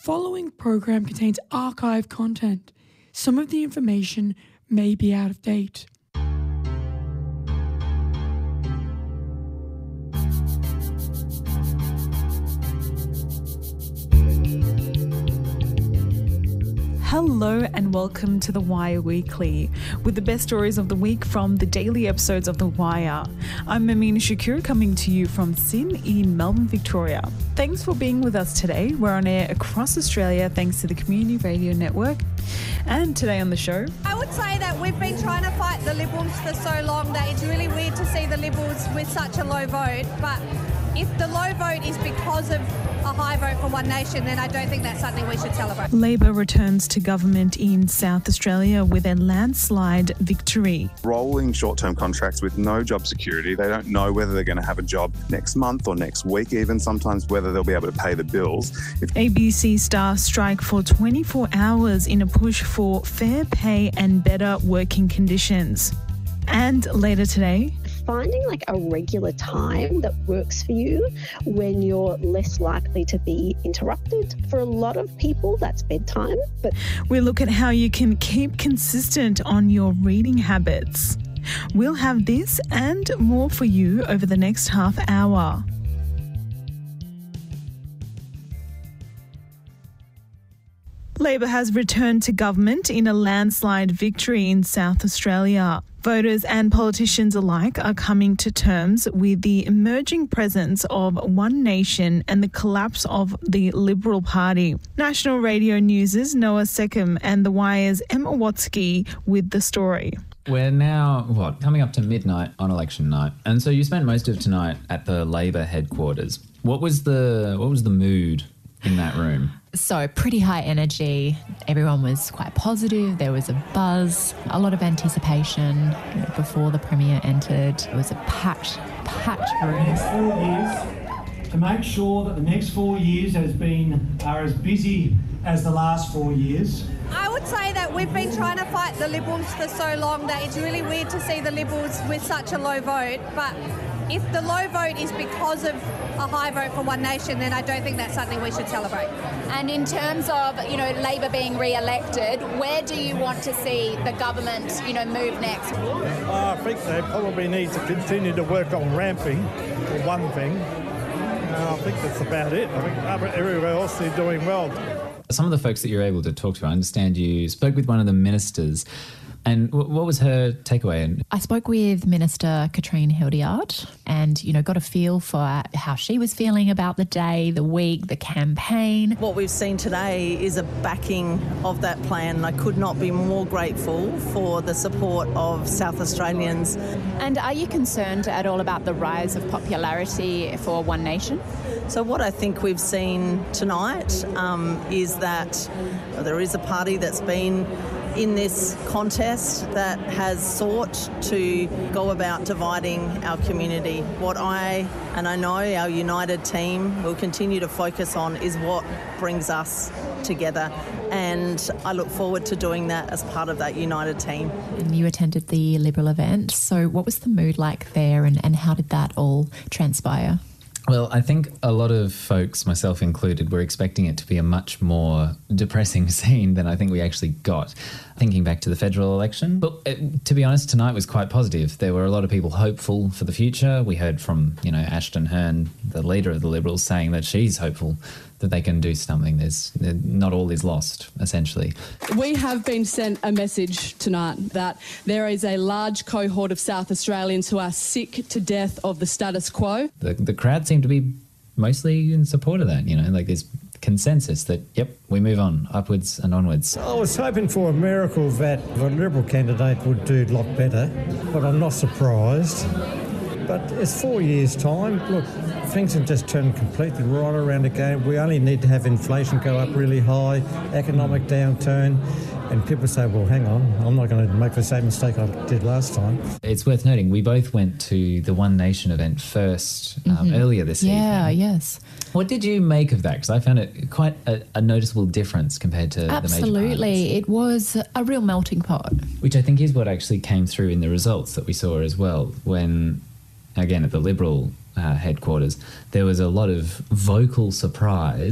following program contains archive content. Some of the information may be out of date. Hello and welcome to The Wire Weekly, with the best stories of the week from the daily episodes of The Wire. I'm Amina Shakur, coming to you from Sin in Melbourne, Victoria. Thanks for being with us today. We're on air across Australia thanks to the Community Radio Network. And today on the show, I would say that we've been trying to fight the Liberals for so long that it's really weird to see the Liberals with such a low vote. But if the low vote is because of a high vote for One Nation, then I don't think that's something we should celebrate. Labor returns to government in South Australia with a landslide victory. Rolling short-term contracts with no job security. They don't know whether they're going to have a job next month or next week, even sometimes whether they'll be able to pay the bills. ABC staff strike for 24 hours in a push for fair pay and better working conditions. And later today, finding like a regular time that works for you when you're less likely to be interrupted. For a lot of people, that's bedtime. But we look at how you can keep consistent on your reading habits. We'll have this and more for you over the next half hour. Labor has returned to government in a landslide victory in South Australia. Voters and politicians alike are coming to terms with the emerging presence of One Nation and the collapse of the Liberal Party. National Radio News' Noah Seckham and The Wire's Emma Watsky with the story. We're now, coming up to midnight on election night. And so you spent most of tonight at the Labor headquarters. What was the mood in that room? So pretty high energy. Everyone was quite positive. There was a buzz, a lot of anticipation before the Premier entered. It was a packed room. Next 4 years, to make sure that the next 4 years are as busy as the last 4 years. I would say that we've been trying to fight the Liberals for so long that it's really weird to see the Liberals with such a low vote. But if the low vote is because of a high vote for One Nation, then I don't think that's something we should celebrate. And in terms of, Labor being re-elected, where do you want to see the government, move next? I think they probably need to continue to work on ramping, for one thing. I think that's about it. I think everywhere else they're doing well. Some of the folks that you're able to talk to, I understand you spoke with one of the ministers. And what was her takeaway? I spoke with Minister Katrine Hildyard and, got a feel for how she was feeling about the day, the week, the campaign. What we've seen today is a backing of that plan. I could not be more grateful for the support of South Australians. And are you concerned at all about the rise of popularity for One Nation? So what I think we've seen tonight is that there is a party that's been in this contest that has sought to go about dividing our community. What I know our united team will continue to focus on is what brings us together, and I look forward to doing that as part of that united team. And you attended the Liberal event, so what was the mood like there and how did that all transpire? Well, I think a lot of folks, myself included, were expecting it to be a much more depressing scene than I think we actually got, thinking back to the federal election. But to be honest, tonight was quite positive. There were a lot of people hopeful for the future. We heard from, Ashton Hearn, the leader of the Liberals, saying that she's hopeful that they can do something. Not all is lost, essentially. We have been sent a message tonight that there is a large cohort of South Australians who are sick to death of the status quo. The crowd seemed to be mostly in support of that, there's consensus that, yep, we move on, upwards and onwards. I was hoping for a miracle that the Liberal candidate would do a lot better, but I'm not surprised. But it's 4 years' time. Look, things have just turned completely right around again. We only need to have inflation go up really high, economic downturn, and people say, well, hang on, I'm not going to make the same mistake I did last time. It's worth noting, we both went to the One Nation event first earlier this evening. Yeah, yes. What did you make of that? Because I found it quite a noticeable difference compared to the major parties. Absolutely. It was a real melting pot. Which I think is what actually came through in the results that we saw as well when, again, at the Liberal headquarters, there was a lot of vocal surprise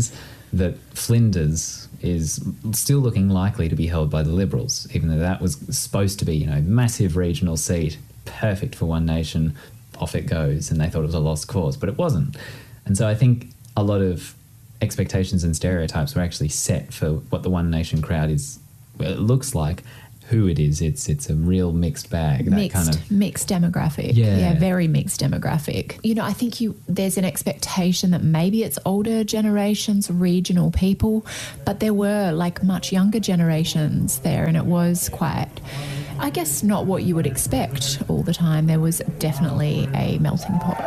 that Flinders is still looking likely to be held by the Liberals, even though that was supposed to be, massive regional seat, perfect for One Nation. Off it goes, and they thought it was a lost cause, but it wasn't. And so I think a lot of expectations and stereotypes were actually set for what the One Nation crowd is. Well, it looks like who it is. It's a real mixed bag. Mixed demographic. Yeah, very mixed demographic. I think there's an expectation that maybe it's older generations, regional people, but there were much younger generations there, and it was quite, I guess, not what you would expect all the time. There was definitely a melting pot.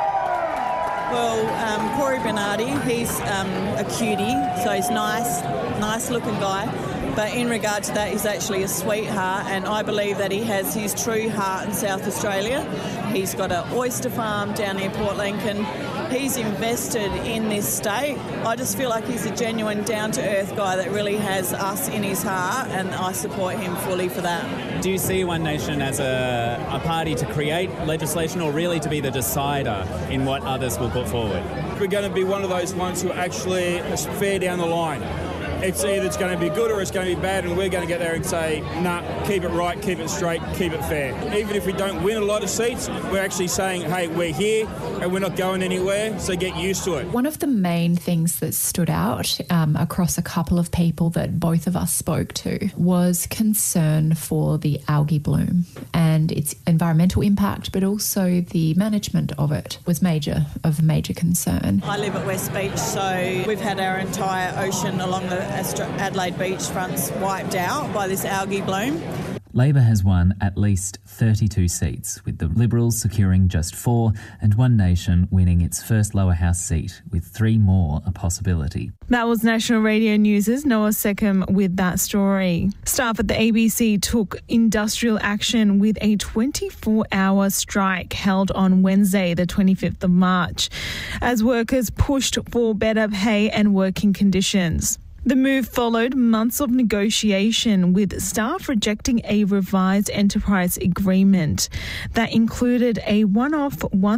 Well, Corey Bernardi, he's a cutie, so he's nice looking guy. But in regard to that, he's actually a sweetheart, and I believe that he has his true heart in South Australia. He's got an oyster farm down near Port Lincoln. He's invested in this state. I just feel like he's a genuine, down-to-earth guy that really has us in his heart, and I support him fully for that. Do you see One Nation as a party to create legislation, or really to be the decider in what others will put forward? We're going to be one of those ones who actually is fair down the line. It's either it's going to be good or it's going to be bad, and we're going to get there and say, nah, keep it right, keep it straight, keep it fair. Even if we don't win a lot of seats, we're actually saying, hey, we're here and we're not going anywhere, so get used to it. One of the main things that stood out across a couple of people that both of us spoke to was concern for the algae bloom and its environmental impact, but also the management of it was of major concern. I live at West Beach, so we've had our entire ocean along the Adelaide beachfronts wiped out by this algae bloom. Labor has won at least 32 seats, with the Liberals securing just 4 and One Nation winning its first lower house seat, with 3 more a possibility. That was National Radio News' Noah Seckham with that story. Staff at the ABC took industrial action with a 24-hour strike held on Wednesday, the 25th of March, as workers pushed for better pay and working conditions. The move followed months of negotiation, with staff rejecting a revised enterprise agreement that included a one-off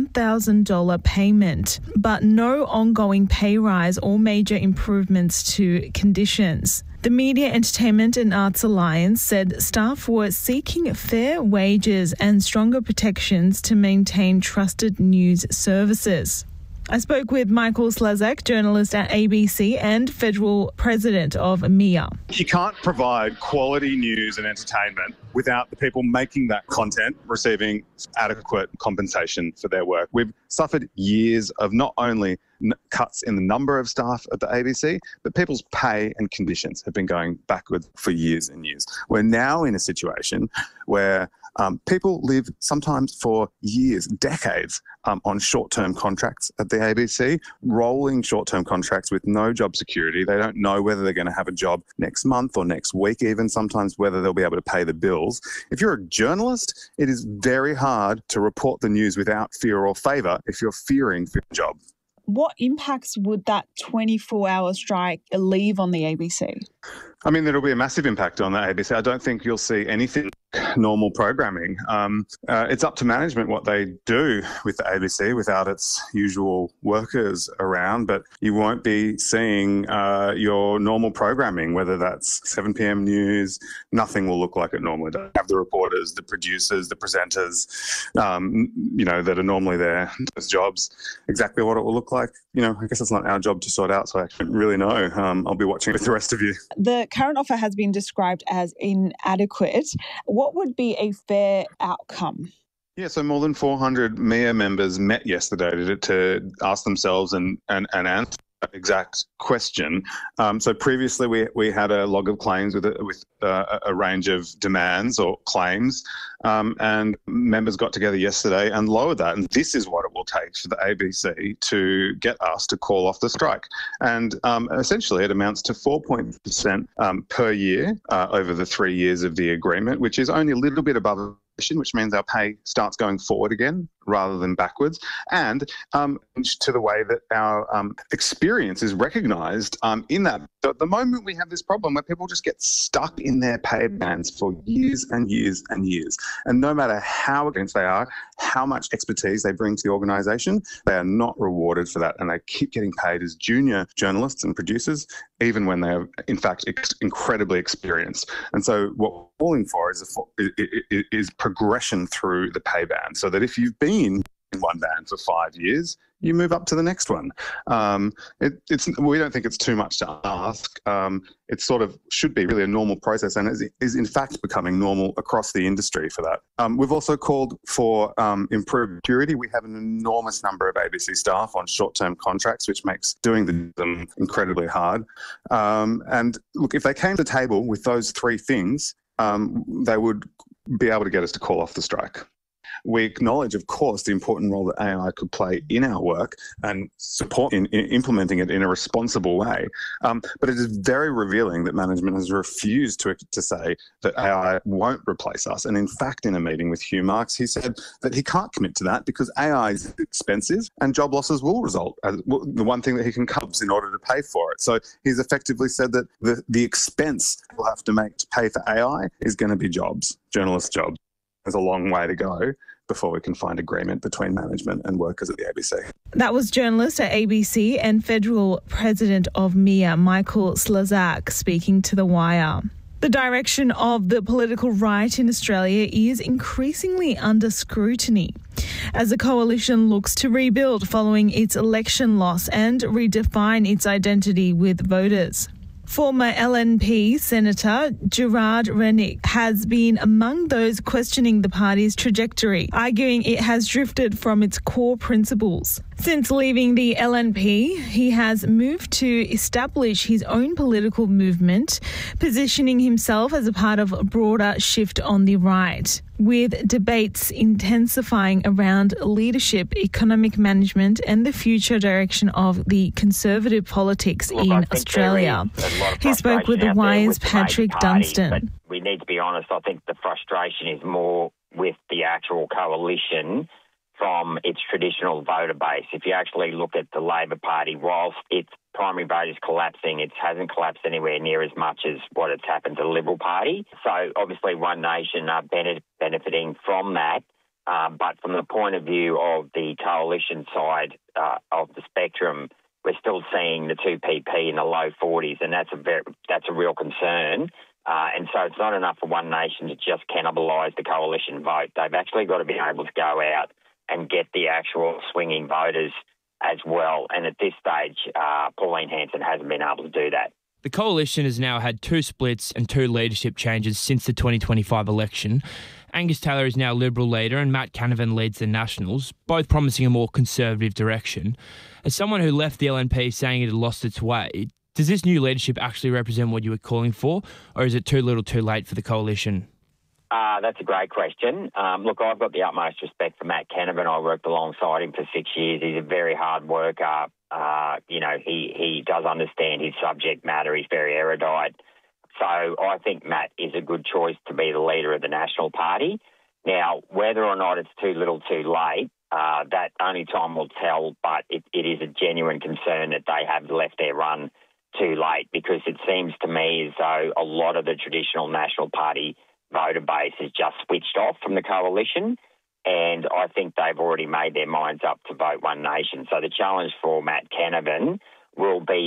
$1,000 payment, but no ongoing pay rise or major improvements to conditions. The Media, Entertainment and Arts Alliance said staff were seeking fair wages and stronger protections to maintain trusted news services. I spoke with Michael Slazak, journalist at ABC and federal president of MIA. You can't provide quality news and entertainment without the people making that content receiving adequate compensation for their work. We've suffered years of not only cuts in the number of staff at the ABC, but people's pay and conditions have been going backwards for years and years. We're now in a situation where people live sometimes for years, decades, on short-term contracts at the ABC, rolling short-term contracts with no job security. They don't know whether they're going to have a job next month or next week, even sometimes whether they'll be able to pay the bills. If you're a journalist, it is very hard to report the news without fear or favour if you're fearing for your job. What impacts would that 24-hour strike leave on the ABC? I mean, there'll be a massive impact on the ABC. I don't think you'll see anything normal programming. It's up to management what they do with the ABC without its usual workers around, but you won't be seeing your normal programming, whether that's 7 p.m. news. Nothing will look like it normally does. Have the reporters, the producers, the presenters, that are normally there, those jobs, exactly what it will look like. I guess it's not our job to sort out, so I don't really know. I'll be watching with the rest of you. The current offer has been described as inadequate. What would be a fair outcome? Yeah, so more than 400 MIA members met yesterday to ask themselves and answer that exact question. So previously we had a log of claims with a range of demands or claims, and members got together yesterday and lowered that. And this is what it will take for the ABC to get us to call off the strike. And essentially it amounts to 4% per year over the 3 years of the agreement, which is only a little bit above, which means our pay starts going forward again rather than backwards, and to the way that our experience is recognised in that. At the moment, we have this problem where people just get stuck in their pay bands for years and years and years. And no matter how experienced they are, how much expertise they bring to the organisation, they are not rewarded for that. And they keep getting paid as junior journalists and producers, even when they are, in fact, incredibly experienced. And so what we're calling for is progression through the pay band, so that if you've been in one band for 5 years, you move up to the next one. We don't think it's too much to ask. It sort of should be really a normal process, and is in fact becoming normal across the industry for that. We've also called for improved security. We have an enormous number of ABC staff on short-term contracts, which makes doing them incredibly hard. And look, if they came to the table with those three things, they would be able to get us to call off the strike. We acknowledge, of course, the important role that AI could play in our work and support in implementing it in a responsible way. But it is very revealing that management has refused to say that AI won't replace us. And in fact, in a meeting with Hugh Marks, he said that he can't commit to that because AI is expensive and job losses will result. The one thing that he can cover in order to pay for it. So he's effectively said that the expense we'll have to make to pay for AI is going to be jobs, journalist jobs. There's a long way to go before we can find agreement between management and workers at the ABC. That was journalist at ABC and federal president of MIA, Michael Slezak, speaking to The Wire. The direction of the political right in Australia is increasingly under scrutiny as the coalition looks to rebuild following its election loss and redefine its identity with voters. Former LNP Senator Gerard Rennick has been among those questioning the party's trajectory, arguing it has drifted from its core principles. Since leaving the LNP, he has moved to establish his own political movement, positioning himself as a part of a broader shift on the right, with debates intensifying around leadership, economic management and the future direction of the conservative politics in Australia. He spoke with The Wire's Patrick Dunstan. We need to be honest, I think the frustration is more with the actual coalition from its traditional voter base. If you actually look at the Labor Party, whilst its primary vote is collapsing, it hasn't collapsed anywhere near as much as what has happened to the Liberal Party. So obviously One Nation are benefiting from that. But from the point of view of the coalition side of the spectrum, we're still seeing the 2PP in the low 40s, and that's a real concern. And so it's not enough for One Nation to just cannibalise the coalition vote. They've actually got to be able to go out and get the actual swinging voters as well. And at this stage, Pauline Hanson hasn't been able to do that. The coalition has now had 2 splits and 2 leadership changes since the 2025 election. Angus Taylor is now Liberal leader and Matt Canavan leads the Nationals, both promising a more conservative direction. As someone who left the LNP saying it had lost its way, does this new leadership actually represent what you were calling for, or is it too little too late for the coalition? That's a great question. Look, I've got the utmost respect for Matt Canavan. I worked alongside him for 6 years. He's a very hard worker. He does understand his subject matter. He's very erudite. So I think Matt is a good choice to be the leader of the National Party. Now, whether or not it's too little too late, that only time will tell, but it is a genuine concern that they have left their run too late, because it seems to me as though a lot of the traditional National Party voter base has just switched off from the coalition, and I think they've already made their minds up to vote One Nation. So the challenge for Matt Canavan will be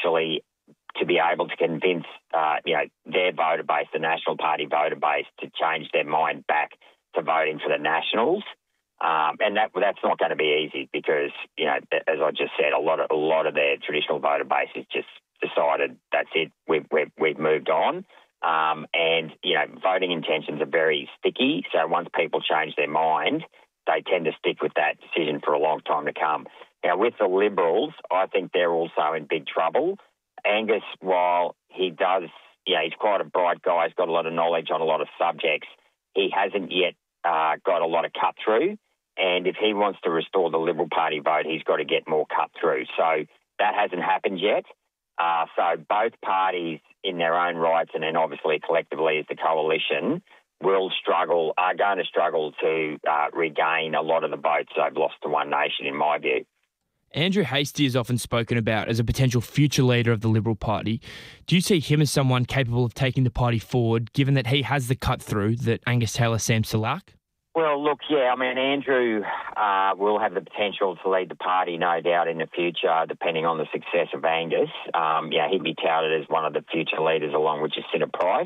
to be able to convince their voter base, the National Party voter base, to change their mind back to voting for the Nationals. And that's not going to be easy because, as I just said, a lot of their traditional voter base has just decided that's it, we've moved on. And voting intentions are very sticky. So once people change their mind, they tend to stick with that decision for a long time to come. Now, with the Liberals, I think they're also in big trouble. Angus, while he does, he's quite a bright guy, he's got a lot of knowledge on a lot of subjects, he hasn't yet got a lot of cut through. And if he wants to restore the Liberal Party vote, he's got to get more cut through. So that hasn't happened yet. So both parties in their own rights, and then obviously collectively as the coalition, are going to struggle to regain a lot of the votes they've lost to One Nation, in my view. Andrew Hastie is often spoken about as a potential future leader of the Liberal Party. Do you see him as someone capable of taking the party forward, given that he has the cut-through that Angus Taylor seems to lack? Well, look, yeah, I mean, Andrew will have the potential to lead the party, no doubt, in the future, depending on the success of Angus. He'd be touted as one of the future leaders along with Jacinta Price.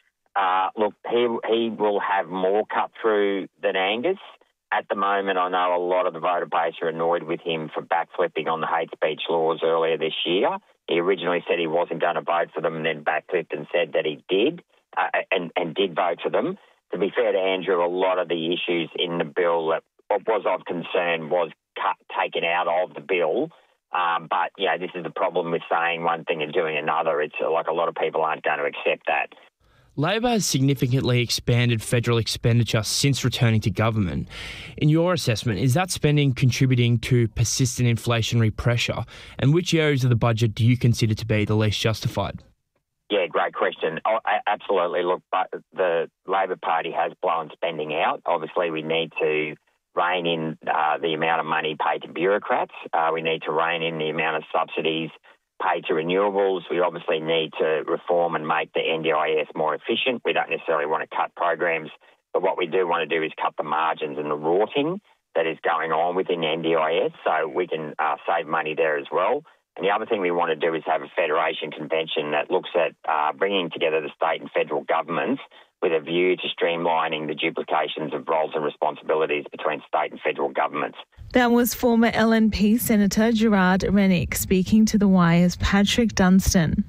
Look, he will have more cut-through than Angus. At the moment, I know a lot of the voter base are annoyed with him for backflipping on the hate speech laws earlier this year. He originally said he wasn't going to vote for them and then backflipped and said that he did and did vote for them. To be fair to Andrew, a lot of the issues in the bill that was of concern was taken out of the bill. But this is the problem with saying one thing and doing another. It's like a lot of people aren't going to accept that. Labor has significantly expanded federal expenditure since returning to government. In your assessment, is that spending contributing to persistent inflationary pressure? And which areas of the budget do you consider to be the least justified? Yeah, great question. Absolutely. Look, but the Labor Party has blown spending out. Obviously, we need to rein in the amount of money paid to bureaucrats. We need to rein in the amount of subsidies paid to renewables. We obviously need to reform and make the NDIS more efficient. We don't necessarily want to cut programs, but what we do want to do is cut the margins and the rorting that is going on within the NDIS so we can save money there as well. And the other thing we want to do is have a federation convention that looks at bringing together the state and federal governments with a view to streamlining the duplications of roles and responsibilities between state and federal governments. That was former LNP Senator Gerard Rennick speaking to The Wire's Patrick Dunstan.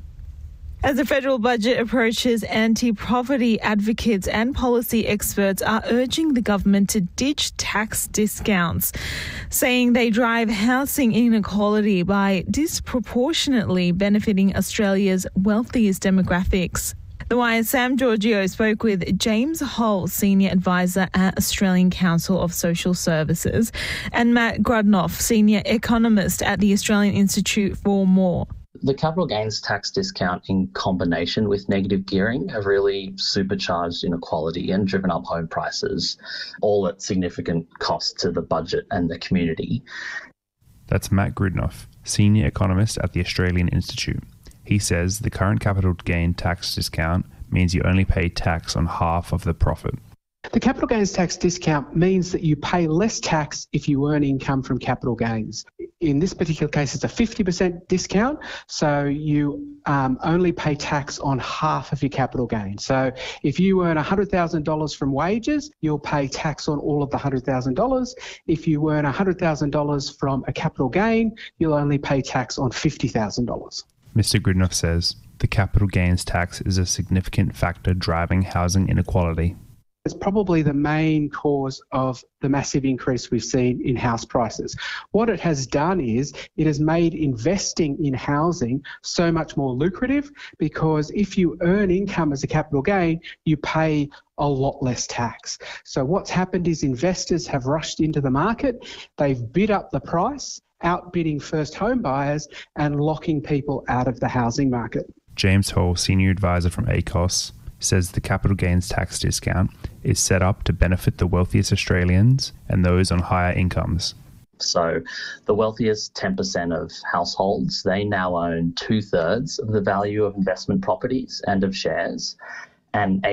As the federal budget approaches, anti-poverty advocates and policy experts are urging the government to ditch tax discounts, saying they drive housing inequality by disproportionately benefiting Australia's wealthiest demographics. The Wire's Sam Giorgio spoke with James Hull, Senior Advisor at Australian Council of Social Services, and Matt Grudnoff, Senior Economist at the Australian Institute for More. The capital gains tax discount in combination with negative gearing have really supercharged inequality and driven up home prices, all at significant cost to the budget and the community. That's Matt Grudnoff, Senior Economist at the Australian Institute. He says the current capital gain tax discount means you only pay tax on half of the profit. The capital gains tax discount means that you pay less tax if you earn income from capital gains. In this particular case, it's a 50% discount, so you only pay tax on half of your capital gain. So if you earn $100,000 from wages, you'll pay tax on all of the $100,000. If you earn $100,000 from a capital gain, you'll only pay tax on $50,000. Mr. Grudnoff says the capital gains tax is a significant factor driving housing inequality. It's probably the main cause of the massive increase we've seen in house prices. What it has done is it has made investing in housing so much more lucrative, because if you earn income as a capital gain, you pay a lot less tax. So what's happened is investors have rushed into the market, they've bid up the price, outbidding first home buyers and locking people out of the housing market. James Hall, Senior Advisor from ACOS, says the capital gains tax discount is set up to benefit the wealthiest Australians and those on higher incomes. So the wealthiest 10% of households, they now own 2/3 of the value of investment properties and of shares. And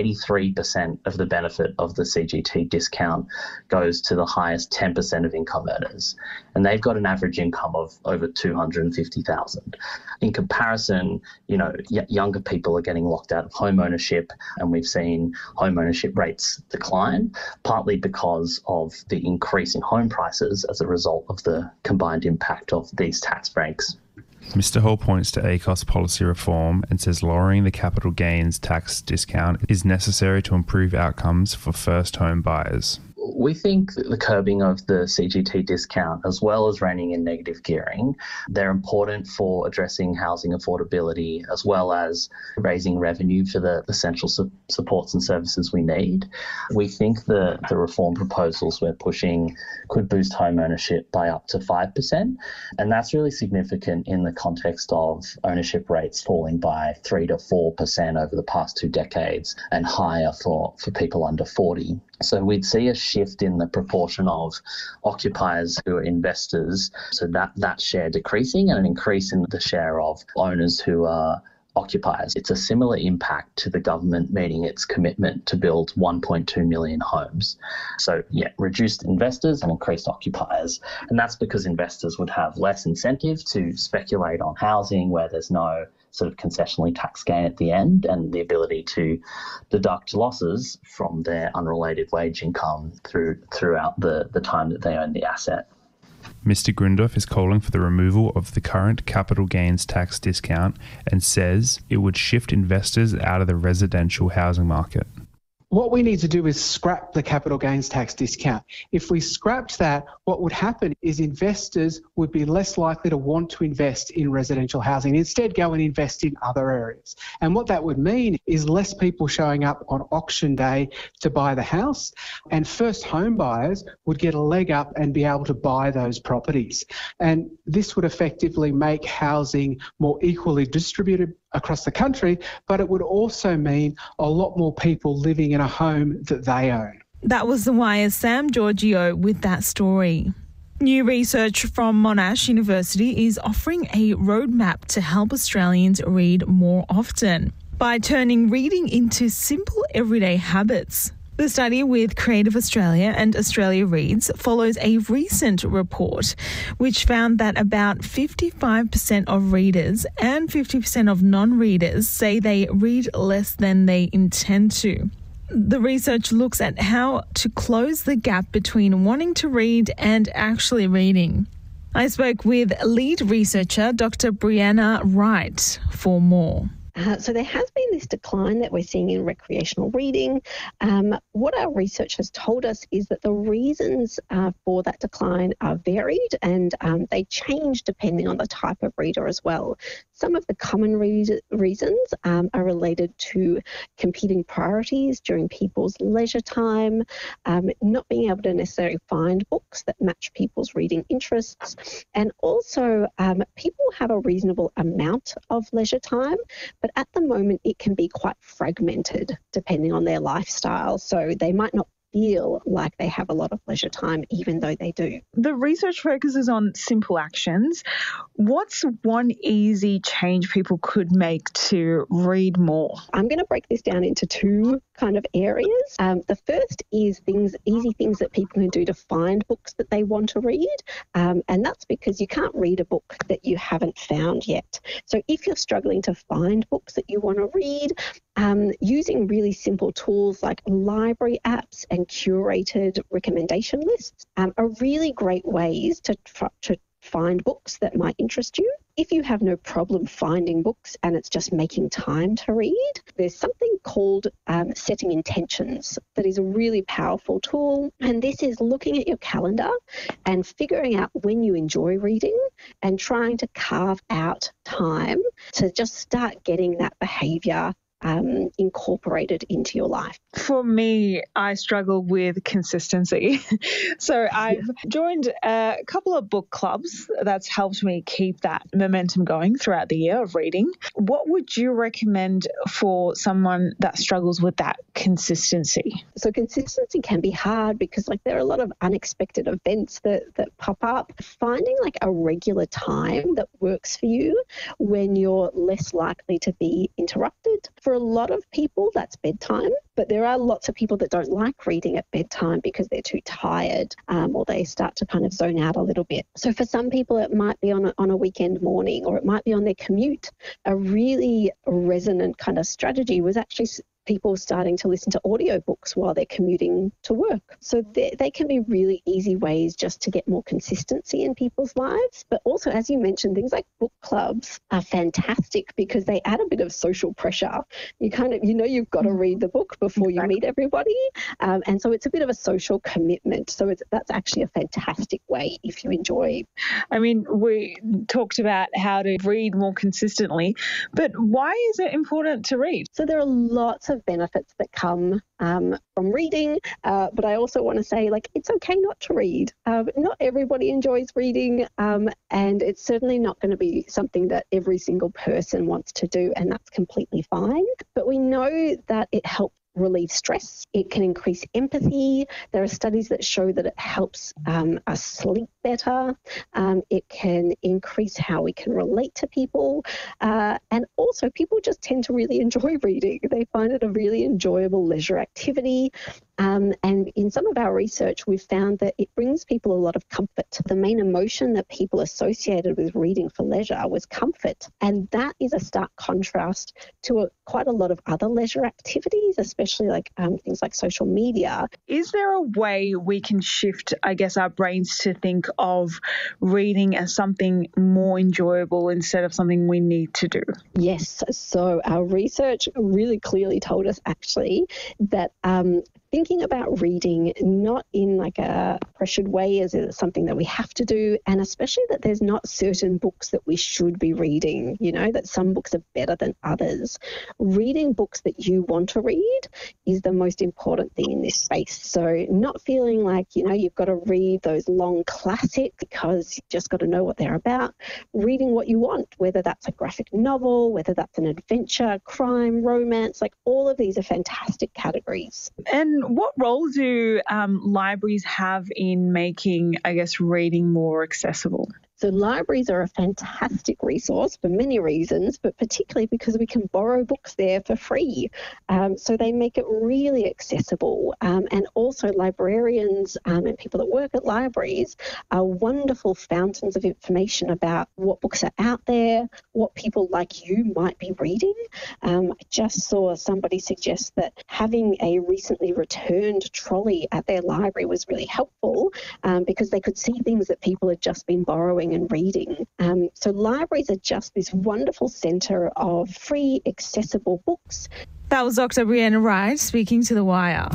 83% of the benefit of the CGT discount goes to the highest 10% of income earners. And they've got an average income of over $250,000. In comparison, younger people are getting locked out of home ownership, and we've seen home ownership rates decline, partly because of the increase in home prices as a result of the combined impact of these tax breaks. Mr. Hall points to ACOS policy reform and says lowering the capital gains tax discount is necessary to improve outcomes for first home buyers. We think that the curbing of the CGT discount, as well as reining in negative gearing, they're important for addressing housing affordability, as well as raising revenue for the essential supports and services we need. We think the reform proposals we're pushing could boost home ownership by up to 5%, and that's really significant in the context of ownership rates falling by 3 to 4% over the past 2 decades and higher for people under 40. So we'd see a shift in the proportion of occupiers who are investors, so that share decreasing, and an increase in the share of owners who are occupiers. It's a similar impact to the government meeting its commitment to build 1.2 million homes. So reduced investors and increased occupiers. And that's because investors would have less incentive to speculate on housing where there's no sort of concessionally tax gain at the end, and the ability to deduct losses from their unrelated wage income throughout the time that they own the asset. Mr. Grundhoff is calling for the removal of the current capital gains tax discount and says it would shift investors out of the residential housing market. What we need to do is scrap the capital gains tax discount. If we scrapped that, what would happen is investors would be less likely to want to invest in residential housing, instead go and invest in other areas. And what that would mean is less people showing up on auction day to buy the house, and first home buyers would get a leg up and be able to buy those properties. And this would effectively make housing more equally distributed across the country, but it would also mean a lot more people living in a home that they own. That was The Wire's Sam Giorgio with that story. New research from Monash University is offering a roadmap to help Australians read more often by turning reading into simple everyday habits. The study with Creative Australia and Australia Reads follows a recent report which found that about 55% of readers and 50% of non-readers say they read less than they intend to. The research looks at how to close the gap between wanting to read and actually reading. I spoke with lead researcher Dr. Brianna Wright for more. So there has been this decline that we're seeing in recreational reading. What our research has told us is that the reasons for that decline are varied, and they change depending on the type of reader as well. Some of the common reasons are related to competing priorities during people's leisure time, not being able to necessarily find books that match people's reading interests, and also people have a reasonable amount of leisure time, but at the moment it can be quite fragmented depending on their lifestyle. So they might not feel like they have a lot of leisure time, even though they do. The research focuses on simple actions. What's one easy change people could make to read more? I'm going to break this down into two kind of areas. The first is easy things that people can do to find books that they want to read. And that's because you can't read a book that you haven't found yet. So if you're struggling to find books that you want to read, using really simple tools like library apps and curated recommendation lists are really great ways to find books that might interest you. If you have no problem finding books and it's just making time to read, there's something called setting intentions that is a really powerful tool. And this is looking at your calendar and figuring out when you enjoy reading and trying to carve out time to just start getting that behaviour incorporated into your life. For me, I struggle with consistency. So I've joined a couple of book clubs that's helped me keep that momentum going throughout the year of reading. What would you recommend for someone that struggles with that consistency? So consistency can be hard because there are a lot of unexpected events that pop up. Finding a regular time that works for you when you're less likely to be interrupted. For a lot of people, that's bedtime, but there are lots of people that don't like reading at bedtime because they're too tired or they start to kind of zone out a little bit. So for some people, it might be on a weekend morning, or it might be on their commute. A really resonant kind of strategy was actually people starting to listen to audiobooks while they're commuting to work. So they can be really easy ways just to get more consistency in people's lives. But also, as you mentioned, things like book clubs are fantastic because they add a bit of social pressure. You kind of, you've got to read the book before you meet everybody. And so it's a bit of a social commitment. So that's actually a fantastic way if you enjoy. I mean, we talked about how to read more consistently, but why is it important to read? So there are lots of benefits that come from reading, but I also want to say, it's okay not to read. Not everybody enjoys reading, and it's certainly not going to be something that every single person wants to do, and that's completely fine. But we know that it helps relieve stress. It can increase empathy. There are studies that show that it helps us sleep better. It can increase how we can relate to people. And also, people just tend to really enjoy reading. They find it a really enjoyable leisure activity. And in some of our research, we've found that it brings people a lot of comfort. The main emotion that people associated with reading for leisure was comfort. And that is a stark contrast to quite a lot of other leisure activities, especially things like social media. Is there a way we can shift, our brains to think of reading as something more enjoyable instead of something we need to do? Yes. So our research really clearly told us actually that thinking about reading not in a pressured way as something that we have to do, and especially that there's not certain books that we should be reading, that some books are better than others. Reading books that you want to read is the most important thing in this space. So not feeling like, you've got to read those long classics because you've just got to know what they're about. Reading what you want, whether that's a graphic novel, whether that's an adventure, crime, romance, all of these are fantastic categories. And what role do libraries have in making, reading more accessible? So libraries are a fantastic resource for many reasons, but particularly because we can borrow books there for free. So they make it really accessible. And also librarians and people that work at libraries are wonderful fountains of information about what books are out there, what people like you might be reading. I just saw somebody suggest that having a recently returned trolley at their library was really helpful because they could see things that people had just been borrowing and reading. So libraries are just this wonderful centre of free, accessible books. That was Dr. Brianna Wright speaking to The Wire.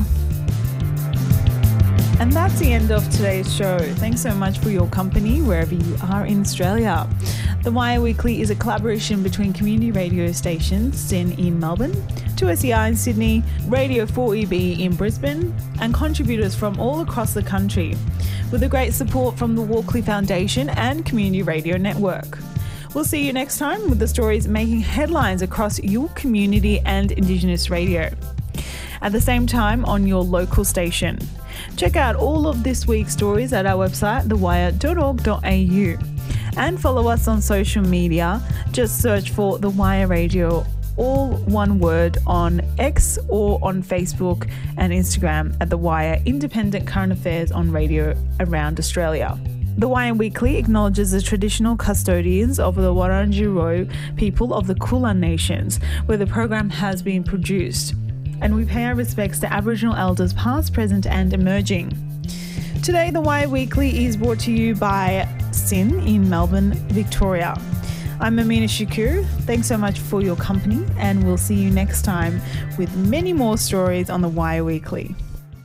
And that's the end of today's show. Thanks so much for your company wherever you are in Australia. The Wire Weekly is a collaboration between community radio stations SYN in Melbourne, 2SER in Sydney, Radio 4EB in Brisbane, and contributors from all across the country, with the great support from the Walkley Foundation and Community Radio Network. We'll see you next time with the stories making headlines across your community and Indigenous radio. At the same time on your local station. Check out all of this week's stories at our website, thewire.org.au. And follow us on social media. Just search for The Wire Radio, all one word, on X or on Facebook and Instagram at The Wire, independent current affairs on radio around Australia. The Wire Weekly acknowledges the traditional custodians of the Wurundjeri people of the Kulin Nations, where the program has been produced. And we pay our respects to Aboriginal elders past, present and emerging. Today, The Wire Weekly is brought to you by SYN in Melbourne, Victoria. I'm Amina Shakur. Thanks so much for your company, and we'll see you next time with many more stories on The Wire Weekly.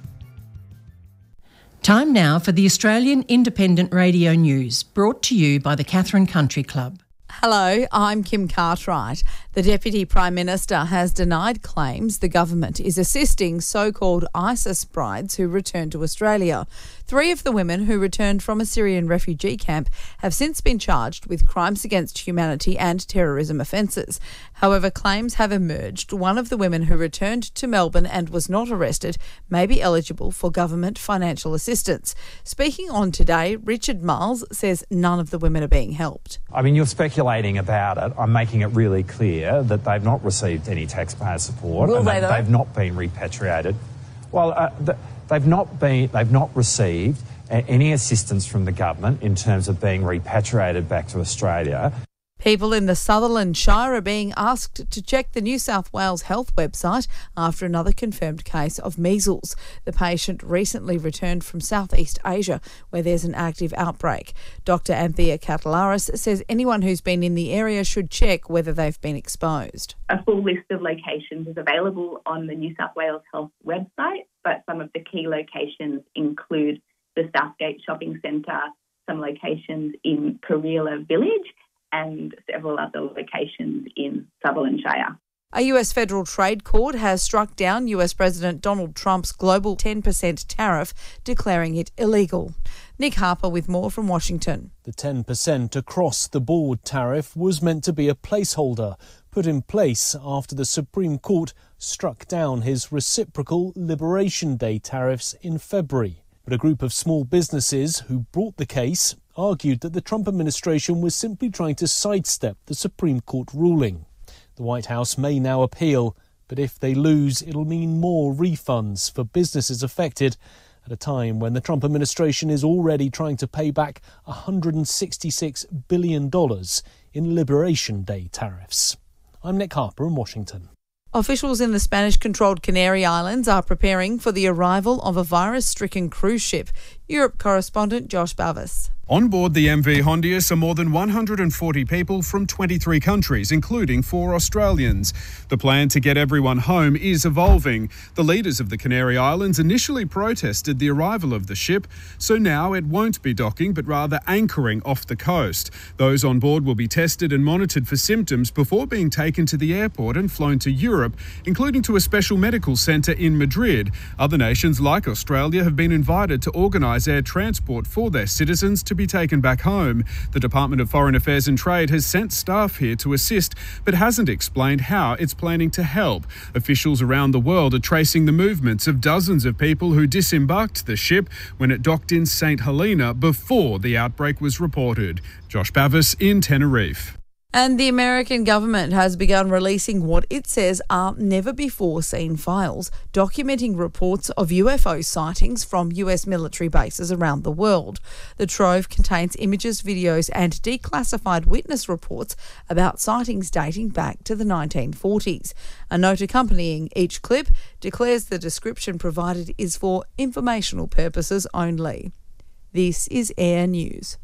Time now for the Australian Independent Radio News, brought to you by the Katherine Country Club. Hello, I'm Kim Cartwright. The Deputy Prime Minister has denied claims the government is assisting so-called ISIS brides who return to Australia. 3 of the women who returned from a Syrian refugee camp have since been charged with crimes against humanity and terrorism offences. However, claims have emerged one of the women who returned to Melbourne and was not arrested may be eligible for government financial assistance. Speaking on Today, Richard Miles says none of the women are being helped. I mean, you're speculating about it. I'm making it really clear that they've not received any taxpayer support. Will they, though? They've not been repatriated. Well, they've not received any assistance from the government in terms of being repatriated back to Australia. People in the Sutherland Shire are being asked to check the New South Wales Health website after another confirmed case of measles. The patient recently returned from Southeast Asia, where there's an active outbreak. Dr. Anthea Catalaris says anyone who's been in the area should check whether they've been exposed. A full list of locations is available on the New South Wales Health website, but some of the key locations include the Southgate Shopping Centre, some locations in Kareela Village, and several other locations in Sutherland Shire. A US federal trade court has struck down US President Donald Trump's global 10% tariff, declaring it illegal. Nick Harper with more from Washington. The 10% across-the-board tariff was meant to be a placeholder put in place after the Supreme Court struck down his reciprocal Liberation Day tariffs in February. But a group of small businesses who brought the case argued that the Trump administration was simply trying to sidestep the Supreme Court ruling. The White House may now appeal, but if they lose, it'll mean more refunds for businesses affected at a time when the Trump administration is already trying to pay back $166 billion in Liberation Day tariffs. I'm Nick Harper in Washington. Officials in the Spanish-controlled Canary Islands are preparing for the arrival of a virus-stricken cruise ship. Europe correspondent Josh Bavis. On board the MV Hondius are more than 140 people from 23 countries, including 4 Australians. The plan to get everyone home is evolving. The leaders of the Canary Islands initially protested the arrival of the ship, so now it won't be docking but rather anchoring off the coast. Those on board will be tested and monitored for symptoms before being taken to the airport and flown to Europe, including to a special medical centre in Madrid. Other nations like Australia have been invited to organise air transport for their citizens to be taken back home. The Department of Foreign Affairs and Trade has sent staff here to assist, but hasn't explained how it's planning to help. Officials around the world are tracing the movements of dozens of people who disembarked the ship when it docked in St Helena before the outbreak was reported. Josh Bavis in Tenerife. And the American government has begun releasing what it says are never-before-seen files documenting reports of UFO sightings from US military bases around the world. The trove contains images, videos and declassified witness reports about sightings dating back to the 1940s. A note accompanying each clip declares the description provided is for informational purposes only. This is Air News.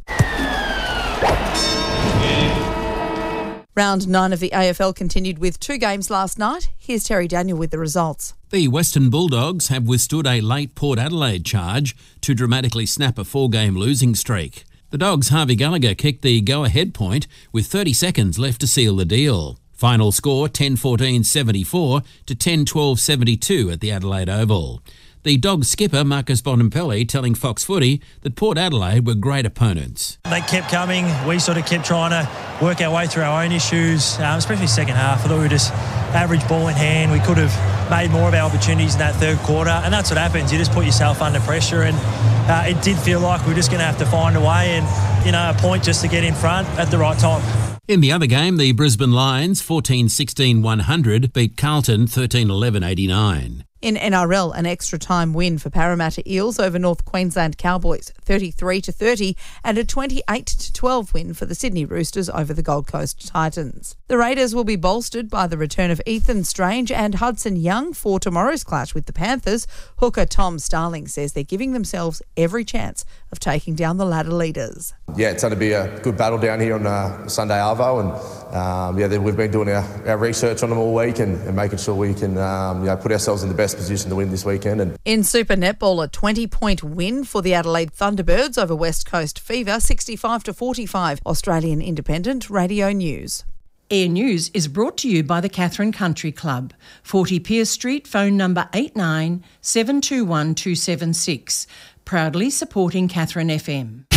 Round 9 of the AFL continued with 2 games last night. Here's Terry Daniel with the results. The Western Bulldogs have withstood a late Port Adelaide charge to dramatically snap a 4-game losing streak. The Dogs' Harvey Gallagher kicked the go-ahead point with 30 seconds left to seal the deal. Final score 10-14-74 to 10-12-72 at the Adelaide Oval. The Dogs skipper Marcus Bonampelli telling Fox Footy that Port Adelaide were great opponents. They kept coming. We sort of kept trying to work our way through our own issues, especially second half. I thought we were just average ball in hand. We could have made more of our opportunities in that third quarter, and that's what happens. You just put yourself under pressure, and it did feel like we were just going to have to find a way and, a point just to get in front at the right time. In the other game, the Brisbane Lions 14-16-100 beat Carlton 13-11-89. In NRL, an extra time win for Parramatta Eels over North Queensland Cowboys 33-30 and a 28-12 win for the Sydney Roosters over the Gold Coast Titans. The Raiders will be bolstered by the return of Ethan Strange and Hudson Young for tomorrow's clash with the Panthers. Hooker Tom Starling says they're giving themselves every chance of taking down the ladder leaders. Yeah, it's going to be a good battle down here on Sunday Arvo, and we've been doing our research on them all week and making sure we can put ourselves in the best position to win this weekend. In Super Netball, a 20-point win for the Adelaide Thunderbirds over West Coast Fever, 65-45. Australian Independent Radio News. Air News is brought to you by the Katherine Country Club, 40 Pearce Street, phone number 89 721 276. Proudly supporting Katherine FM.